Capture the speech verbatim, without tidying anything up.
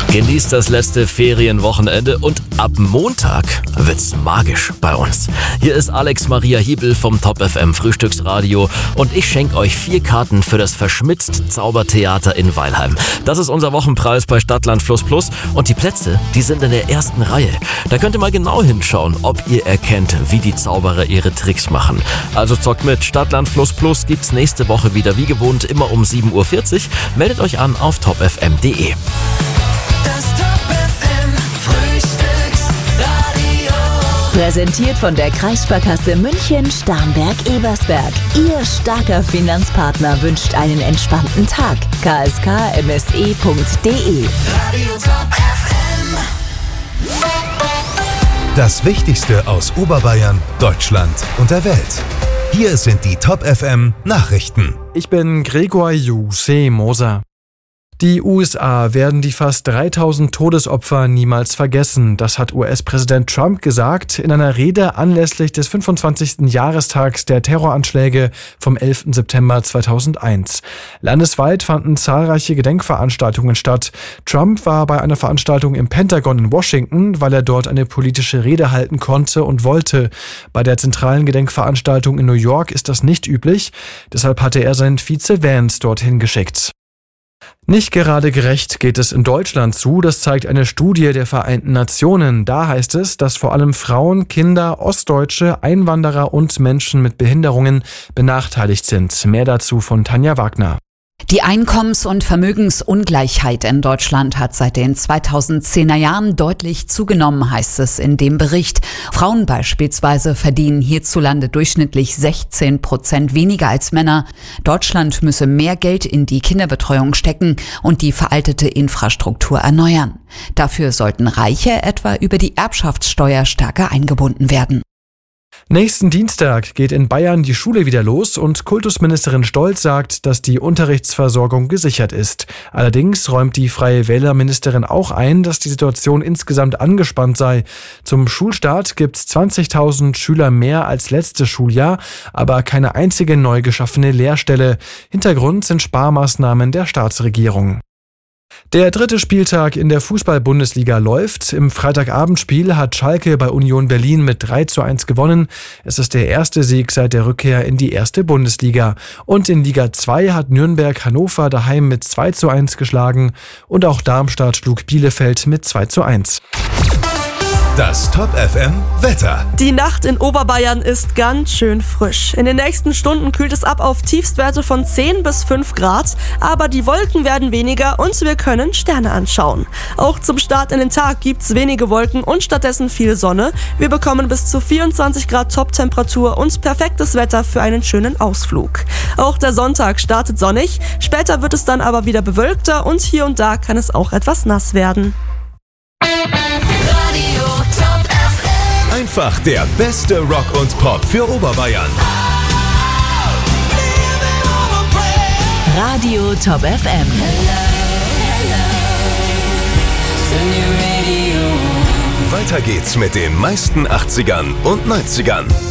Genießt das letzte Ferienwochenende und ab Montag wird's magisch bei uns. Hier ist Alex Maria Hiebel vom Top F M Frühstücksradio und ich schenke euch vier Karten für das Verschmitzt Zaubertheater in Weilheim. Das ist unser Wochenpreis bei Stadtland Fluss Plus und die Plätze, die sind in der ersten Reihe. Da könnt ihr mal genau hinschauen, ob ihr erkennt, wie die Zauberer ihre Tricks machen. Also zockt mit. Stadtland Fluss Plus gibt's nächste Woche wieder wie gewohnt immer um sieben Uhr vierzig. Meldet euch an auf top f m punkt d e. Präsentiert von der Kreissparkasse München, Starnberg, Ebersberg. Ihr starker Finanzpartner wünscht einen entspannten Tag. k s k m s e punkt d e. Das Wichtigste aus Oberbayern, Deutschland und der Welt. Hier sind die Top F M Nachrichten. Ich bin Gregor Juse Moser. Die U S A werden die fast dreitausend Todesopfer niemals vergessen. Das hat U S-Präsident Trump gesagt in einer Rede anlässlich des fünfundzwanzigsten Jahrestags der Terroranschläge vom elften September zweitausendeins. Landesweit fanden zahlreiche Gedenkveranstaltungen statt. Trump war bei einer Veranstaltung im Pentagon in Washington, weil er dort eine politische Rede halten konnte und wollte. Bei der zentralen Gedenkveranstaltung in New York ist das nicht üblich. Deshalb hatte er seinen Vize Vance dorthin geschickt. Nicht gerade gerecht geht es in Deutschland zu, das zeigt eine Studie der Vereinten Nationen. Da heißt es, dass vor allem Frauen, Kinder, Ostdeutsche, Einwanderer und Menschen mit Behinderungen benachteiligt sind. Mehr dazu von Tanja Wagner. Die Einkommens- und Vermögensungleichheit in Deutschland hat seit den zweitausendzehner Jahren deutlich zugenommen, heißt es in dem Bericht. Frauen beispielsweise verdienen hierzulande durchschnittlich sechzehn Prozent weniger als Männer. Deutschland müsse mehr Geld in die Kinderbetreuung stecken und die veraltete Infrastruktur erneuern. Dafür sollten Reiche etwa über die Erbschaftssteuer stärker eingebunden werden. Nächsten Dienstag geht in Bayern die Schule wieder los und Kultusministerin Stolz sagt, dass die Unterrichtsversorgung gesichert ist. Allerdings räumt die Freie Wähler-Ministerin auch ein, dass die Situation insgesamt angespannt sei. Zum Schulstart gibt's zwanzigtausend Schüler mehr als letztes Schuljahr, aber keine einzige neu geschaffene Lehrstelle. Hintergrund sind Sparmaßnahmen der Staatsregierung. Der dritte Spieltag in der Fußball-Bundesliga läuft. Im Freitagabendspiel hat Schalke bei Union Berlin mit drei zu eins gewonnen. Es ist der erste Sieg seit der Rückkehr in die erste Bundesliga. Und in Liga zwei hat Nürnberg Hannover daheim mit zwei zu eins geschlagen. Und auch Darmstadt schlug Bielefeld mit zwei zu eins. Das Top F M Wetter. Die Nacht in Oberbayern ist ganz schön frisch. In den nächsten Stunden kühlt es ab auf Tiefstwerte von zehn bis fünf Grad, aber die Wolken werden weniger und wir können Sterne anschauen. Auch zum Start in den Tag gibt's wenige Wolken und stattdessen viel Sonne. Wir bekommen bis zu vierundzwanzig Grad Toptemperatur und perfektes Wetter für einen schönen Ausflug. Auch der Sonntag startet sonnig, später wird es dann aber wieder bewölkter und hier und da kann es auch etwas nass werden. Einfach der beste Rock und Pop für Oberbayern. Radio Top F M. Weiter geht's mit den meisten achtzigern und neunzigern.